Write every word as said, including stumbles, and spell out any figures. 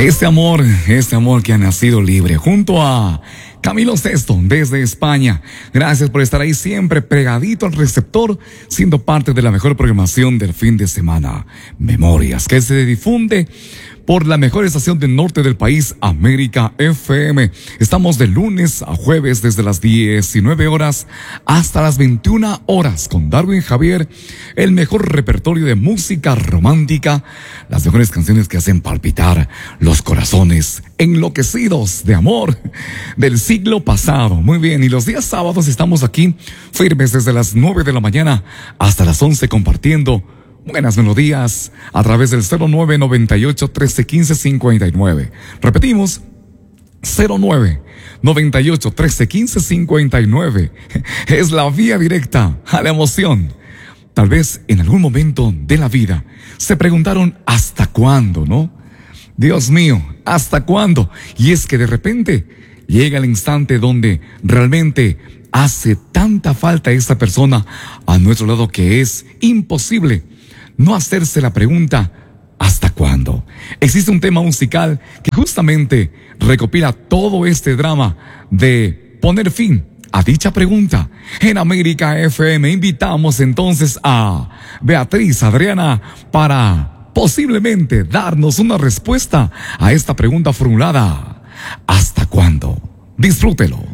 Este amor, este amor que ha nacido libre, junto a Camilo Sesto desde España. Gracias por estar ahí siempre pegadito al receptor, siendo parte de la mejor programación del fin de semana. Memorias, que se difunde por la mejor estación del norte del país, América F M. Estamos de lunes a jueves desde las diecinueve horas hasta las veintiuna horas con Darwin Javier, el mejor repertorio de música romántica, las mejores canciones que hacen palpitar los corazones enloquecidos de amor del siglo pasado. Muy bien, y los días sábados estamos aquí firmes desde las nueve de la mañana hasta las once compartiendo buenas melodías a través del cero nueve noventa y ocho, trece, quince, cincuenta y nueve. Repetimos, cero nueve noventa y ocho, trece, quince, cincuenta y nueve. Es la vía directa a la emoción. Tal vez en algún momento de la vida se preguntaron ¿hasta cuándo, no? Dios mío, ¿hasta cuándo? Y es que de repente llega el instante donde realmente hace tanta falta esta persona a nuestro lado que es imposible no hacerse la pregunta ¿hasta cuándo? Existe un tema musical que justamente recopila todo este drama de poner fin a dicha pregunta. En América F M invitamos entonces a Beatriz Adriana para posiblemente darnos una respuesta a esta pregunta formulada ¿hasta cuándo? Disfrútelo.